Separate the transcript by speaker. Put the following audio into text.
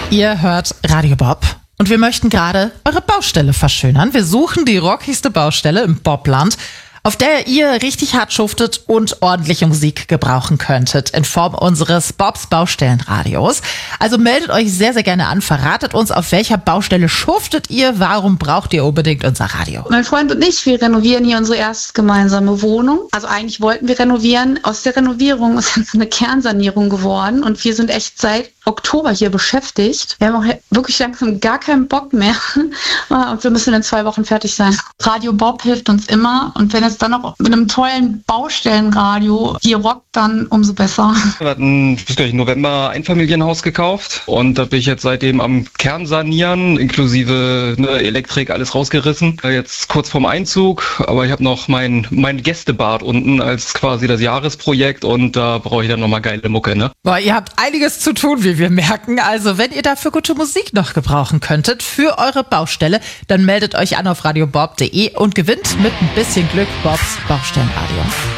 Speaker 1: Ihr hört Radio Bob und wir möchten gerade eure Baustelle verschönern. Wir suchen die rockigste Baustelle im Bobland, auf der ihr richtig hart schuftet und ordentliche Musik gebrauchen könntet in Form unseres Bobs Baustellenradios. Also meldet euch sehr, sehr gerne an, verratet uns, auf welcher Baustelle schuftet ihr, warum braucht ihr unbedingt unser Radio?
Speaker 2: Mein Freund und ich, wir renovieren hier unsere erste gemeinsame Wohnung. Also eigentlich wollten wir renovieren. Aus der Renovierung ist jetzt eine Kernsanierung geworden und wir sind echt seit Oktober hier beschäftigt. Wir haben auch wirklich langsam gar keinen Bock mehr und wir müssen in 2 Wochen fertig sein. Radio Bob hilft uns immer und wenn es dann noch mit einem tollen Baustellenradio hier rockt, dann umso besser.
Speaker 3: Wir hatten im November Einfamilienhaus gekauft und da bin ich jetzt seitdem am Kern sanieren, inklusive Elektrik, alles rausgerissen. Jetzt kurz vorm Einzug, aber ich habe noch mein Gästebad unten als quasi das Jahresprojekt und da brauche ich dann nochmal geile Mucke, ne?
Speaker 1: Boah, ihr habt einiges zu tun, wie wir merken. Also wenn ihr dafür gute Musik noch gebrauchen könntet für eure Baustelle, dann meldet euch an auf radiobob.de und gewinnt mit ein bisschen Glück Bobs Baustellenradio.